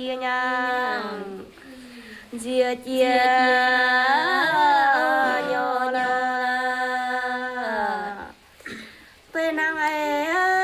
kia nha chia chia nhỏ na pe nang ai